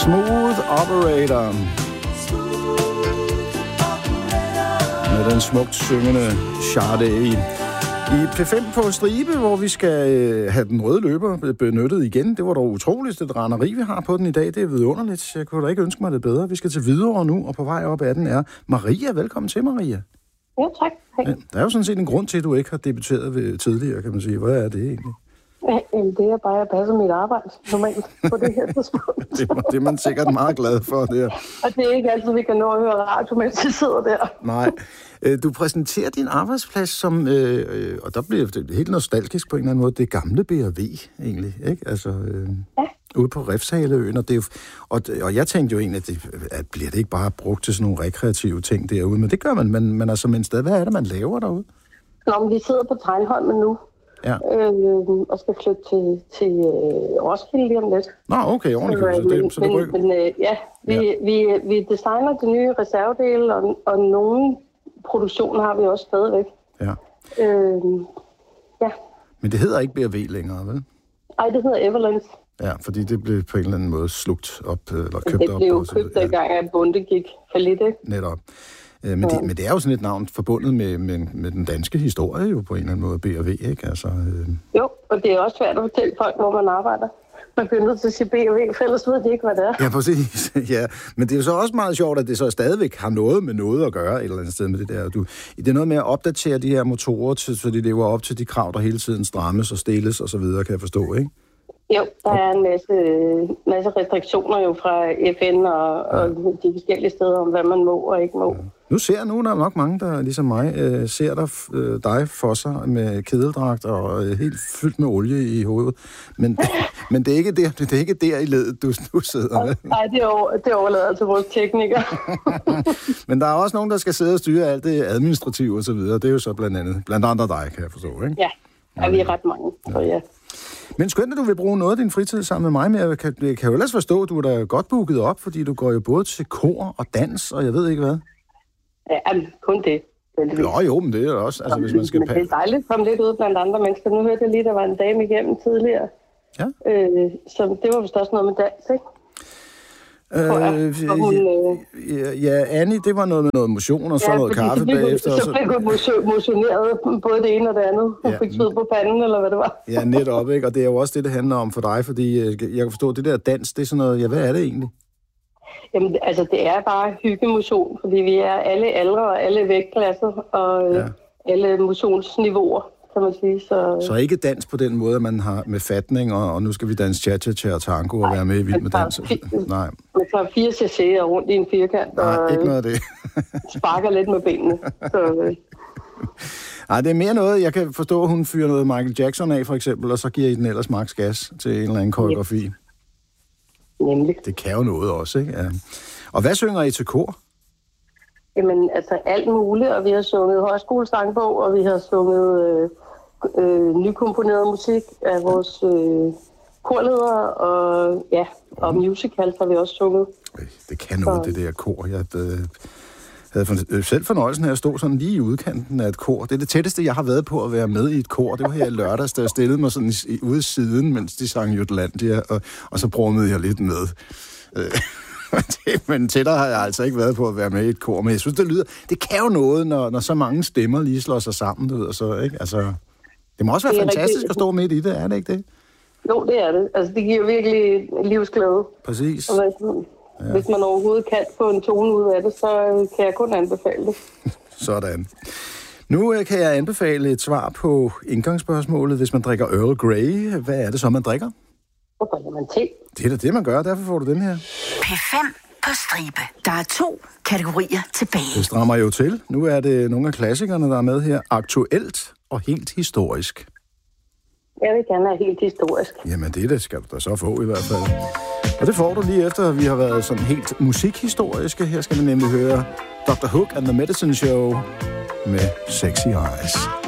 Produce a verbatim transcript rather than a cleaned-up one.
Smooth Operator. Med den smukt syngende Sade i. I P fem på stribe, hvor vi skal øh, have den røde løber benyttet igen. Det var dog utroligt, det randeri, vi har på den i dag. Det er vidunderligt. Jeg kunne da ikke ønske mig det bedre. Vi skal til Hvidovre nu, og på vej op ad den er Maria. Velkommen til, Maria. Ja, tak. Hej. Ja, der er jo sådan set en grund til, at du ikke har debuteret ved tidligere, kan man sige. Hvad er det egentlig? Ja, det er bare, at jeg passer mit arbejde normalt på det her tidspunkt. det, det er man sikkert meget glad for, det her. Og det er ikke altid, vi kan nå at høre radio, mens vi sidder der. Nej. Du præsenterer din arbejdsplads som, øh, og der bliver det helt nostalgisk på en eller anden måde, det gamle B og V egentlig, ikke? Altså, øh, ja. Ude på Refshaleøen, og, det er jo, og, og jeg tænkte jo egentlig, at, det, at bliver det ikke bare brugt til sådan nogle rekreative ting derude, men det gør man, men, men altså, men stadig, hvad er det, man laver derude? Nå, men vi sidder på Tegnholmen nu, ja. øh, og skal flytte til, til øh, Roskilde lige om lidt. Nå, okay, ordentligt. Så, så, det, så det men, men øh, ja, vi, ja. Vi, vi designer de nye reservedele, og, og nogle produktioner har vi også stadigvæk. Ja. Øh, ja. Men det hedder ikke B og V længere, vel? Nej, det hedder Everlands. Ja, fordi det blev på en eller anden måde slugt op, eller købt op. Det blev op, købt ja. Dengang, at Bonde gik for lidt, ikke? Netop. Men, ja. det, men det er jo sådan et navn forbundet med, med, med den danske historie jo på en eller anden måde, B og V, ikke? Altså, øh... Jo, og det er også svært at fortælle folk, hvor man arbejder. Man bliver nødt til at sige B og V, for ellers ved de ikke, hvad det er. Ja, præcis. Ja. Men det er jo så også meget sjovt, at det så stadigvæk har noget med noget at gøre et eller andet sted med det der. Du, det er noget med at opdatere de her motorer, til, så de lever op til de krav, der hele tiden strammes og stilles og så videre, kan jeg forstå, ikke? Jo, der er en masse, masse restriktioner jo fra F N og, ja. og de forskellige steder om, hvad man må og ikke må. Ja. Nu ser nu, der er nok mange, der ligesom mig, øh, ser der, øh, dig for sig med kedeldragt og øh, helt fyldt med olie i hovedet. Men, men det, er ikke der, det er ikke der i ledet, du nu sidder med. Nej, det, over, det overlader til vores teknikere. Men der er også nogen, der skal sidde og styre alt det administrative og så videre. Det er jo så blandt andet, blandt andre dig, kan jeg forstå, ikke? Ja, ja vi er ret mange, så ja. Men skønt, at du vil bruge noget af din fritid sammen med mig, men jeg kan, jeg kan jo ellers forstå, at du er da godt booket op, fordi du går jo både til kor og dans, og jeg ved ikke hvad. Ja, kun det. Jo, jo, men det er også, altså hvis man skal... Men det er dejligt at komme lidt ud blandt andre mennesker. Nu hørte jeg lige, der var en dame igennem tidligere. Ja. Øh, så det var vist også noget med dans, ikke? Øh, ja, hun, øh... ja, ja, Annie, det var noget med noget motion og så ja, noget kaffe bagefter. Så fik hun motioneret både det ene og det andet. Hun ja. Fik sved på panden, eller hvad det var. Ja, netop, ikke? Og det er jo også det, det handler om for dig, fordi jeg kan forstå, at det der dans, det er sådan noget, ja, hvad er det egentlig? Jamen, altså, det er bare hyggemotion, fordi vi er alle aldre og alle vægtklasser og ja. alle motionsniveauer, kan man sige. Så, så ikke dans på den måde, man har med fatning, og, og nu skal vi danse cha-cha-cha og tango og være med i Vild med Dans. Nej. Man tager fire cc'er rundt i en firkant Nej, og ikke noget af det. sparker lidt med benene. Så, Nej, det er mere noget, jeg kan forstå, at hun fyrer noget Michael Jackson af, for eksempel, og så giver I den ellers max gas til en eller anden koreografi. Ja. Nemlig. Det kan jo noget også, ikke? Ja. Og hvad synger I til kor? Jamen, altså alt muligt, og vi har sunget højskolesangbog, og vi har sunget øh, øh, nykomponeret musik af vores øh, korledere, og ja, og musicals har vi også sunget. Det kan noget, så. Det der kor. Jeg øh, havde for, selv fornøjelsen af at stå sådan lige i udkanten af et kor. Det er det tætteste, jeg har været på at være med i et kor. Det var her i lørdags, da jeg stillede mig sådan i, i, ude i siden, mens de sang Jutlandia, og, og så brummede jeg lidt med. Men tættere har jeg altså ikke været på at være med i et kor. Men jeg synes, det lyder... Det kan jo noget, når, når så mange stemmer lige slår sig sammen, du ved, så, ikke? Altså, det må også være det fantastisk rigtig... at stå midt i det, er det ikke det? Jo, det er det. Altså, det giver virkelig livsglæde. Præcis. Og hvis, ja. hvis man overhovedet kan få en tone ud af det, så kan jeg kun anbefale det. Sådan. Nu kan jeg anbefale et svar på indgangsspørgsmålet. Hvis man drikker Earl Grey, hvad er det så, man drikker? Så drikker man te. Det er da det, man gør. Derfor får du den her. P fem på stribe. Der er to kategorier tilbage. Det strammer jo til. Nu er det nogle af klassikerne, der er med her. Aktuelt og helt historisk. Jeg vil gerne have helt historisk. Jamen, det, det skal du da så få i hvert fald. Og det får du lige efter, at vi har været sådan helt musikhistoriske. Her skal vi nemlig høre doktor Hook and the Medicine Show med Sexy Eyes.